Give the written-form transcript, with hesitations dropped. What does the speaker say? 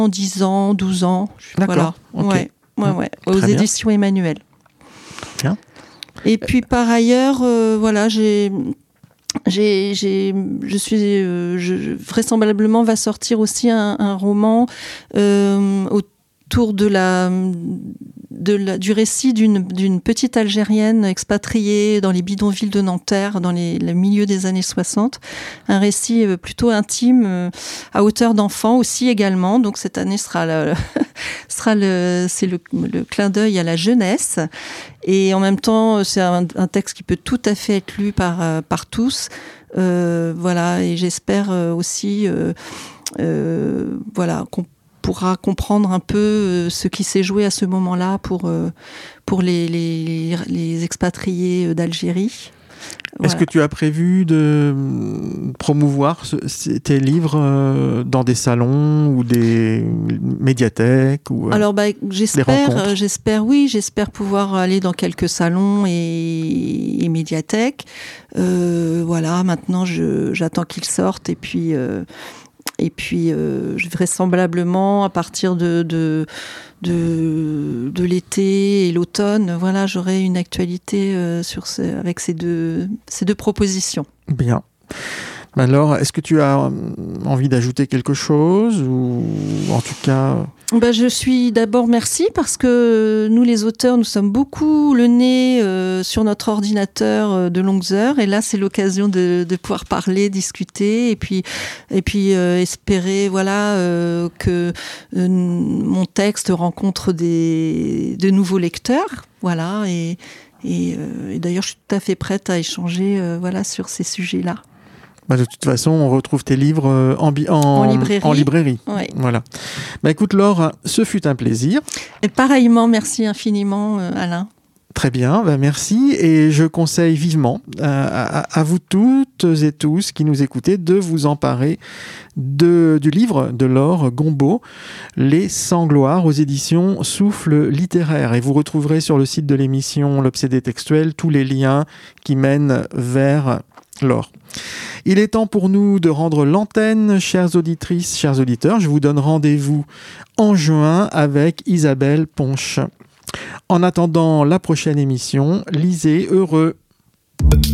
10 ans, 12 ans. D'accord. Voilà. Okay. Ouais. Aux Très éditions Emmanuel. Bien. Et puis par ailleurs, voilà, vraisemblablement va sortir aussi un roman autour du récit d'une petite Algérienne expatriée dans les bidonvilles de Nanterre dans le milieu des années 60. Un récit plutôt intime, à hauteur d'enfant aussi également. Donc cette année c'est le clin d'œil à la jeunesse. Et en même temps, c'est un texte qui peut tout à fait être lu par tous. Voilà, et j'espère aussi qu'on pourra comprendre un peu ce qui s'est joué à ce moment-là pour les expatriés d'Algérie. Voilà. Est-ce que tu as prévu de promouvoir tes livres dans des salons ou des médiathèques ou Alors, j'espère pouvoir aller dans quelques salons et médiathèques. Voilà, maintenant j'attends qu'ils sortent et puis vraisemblablement à partir de l'été et l'automne, voilà, j'aurai une actualité avec ces deux propositions. Bien. Alors, est-ce que tu as envie d'ajouter quelque chose ou en tout cas... Je suis d'abord merci parce que nous les auteurs, nous sommes beaucoup le nez sur notre ordinateur de longues heures et là c'est l'occasion de pouvoir parler, discuter et puis espérer que mon texte rencontre de nouveaux lecteurs, voilà et d'ailleurs je suis tout à fait prête à échanger sur ces sujets-là. De toute façon, on retrouve tes livres en librairie. Oui. Voilà. Écoute Laure, ce fut un plaisir. Et pareillement, merci infiniment Alain. Très bien, merci. Et je conseille vivement à vous toutes et tous qui nous écoutez de vous emparer du livre de Laure Gombaud, Les Sangloirs, aux éditions Souffle Littéraire. Et vous retrouverez sur le site de l'émission L'Obsédé Textuel tous les liens qui mènent vers Laure. Il est temps pour nous de rendre l'antenne, chères auditrices, chers auditeurs. Je vous donne rendez-vous en juin avec Isabelle Ponche. En attendant la prochaine émission, lisez heureux.